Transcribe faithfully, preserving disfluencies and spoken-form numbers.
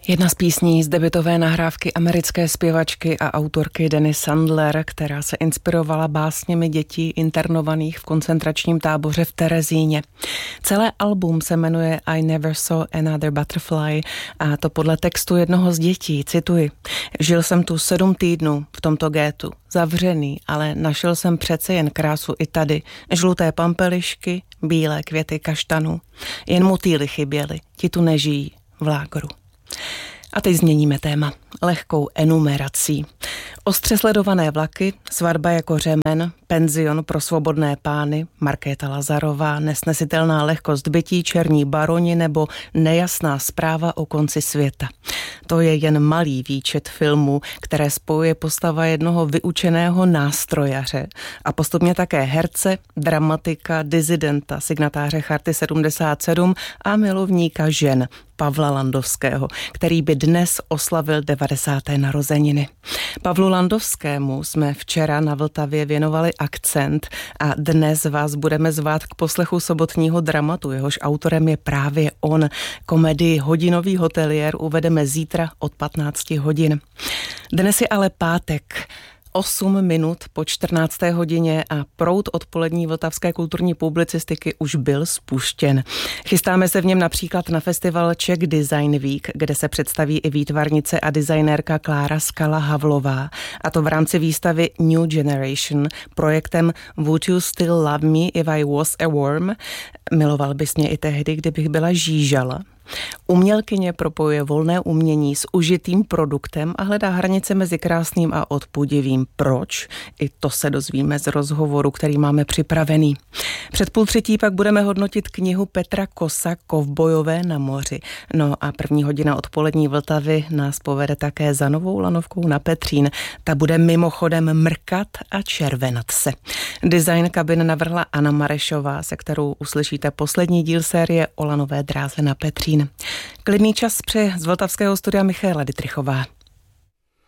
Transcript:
Jedna z písní z debutové nahrávky americké zpěvačky a autorky Denny Sandler, která se inspirovala básněmi dětí internovaných v koncentračním táboře v Terezíně. Celé album se jmenuje I Never Saw Another Butterfly a to podle textu jednoho z dětí, cituji. Žil jsem tu sedm týdnů v tomto gétu, zavřený, ale našel jsem přece jen krásu i tady. Žluté pampelišky, bílé květy kaštanů. Jen motýly chyběly, ti tu nežijí v lágru. A teď změníme téma. Lehkou enumerací. Ostře sledované vlaky, svatba jako řemen, penzion pro svobodné pány, Markéta Lazarová, nesnesitelná lehkost bytí, černí baroni nebo nejasná zpráva o konci světa. To je jen malý výčet filmů, které spojuje postava jednoho vyučeného nástrojaře a postupně také herce, dramatika, disidenta, signatáře Charty sedmdesát sedm a milovníka žen Pavla Landovského, který by dnes oslavil devadesáté narozeniny. Pavlu Landovskému jsme včera na Vltavě věnovali akcent a dnes vás budeme zvát k poslechu sobotního dramatu, jehož autorem je právě on. Komedii Hodinový hoteliér uvedeme zítra od patnácti hodin. Dnes je ale pátek. osm minut po čtrnácté hodině a proud odpolední vltavské kulturní publicistiky už byl spuštěn. Chystáme se v něm například na festival Czech Design Week, kde se představí i výtvarnice a designérka Klára Skala-Havlová, a to v rámci výstavy New Generation projektem Would You Still Love Me If I Was a Worm? Miloval bys mě i tehdy, kdybych byla žížala. Umělkyně propojuje volné umění s užitým produktem a hledá hranice mezi krásným a odpudivým. Proč? I to se dozvíme z rozhovoru, který máme připravený. Před půl třetí pak budeme hodnotit knihu Petra Kosa Kovbojové na moři. No a první hodina odpolední Vltavy nás povede také za Novou lanovkou na Petřín. Ta bude mimochodem mrkat a červenat se. Design kabin navrhla Anna Marešová, se kterou uslyšíte poslední díl série o lanové dráze na Petřín. Klidný čas přeje z vltavského studia Michaela Dittrichová.